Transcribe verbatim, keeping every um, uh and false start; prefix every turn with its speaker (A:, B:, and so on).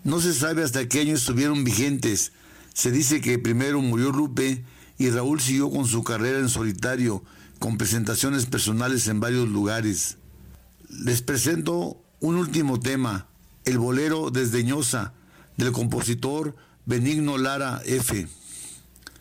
A: No se sabe hasta qué año estuvieron vigentes. Se dice que primero murió Lupe y Raúl siguió con su carrera en solitario, con presentaciones personales en varios lugares. Les presento un último tema, el bolero Desdeñosa, del compositor Benigno Lara F.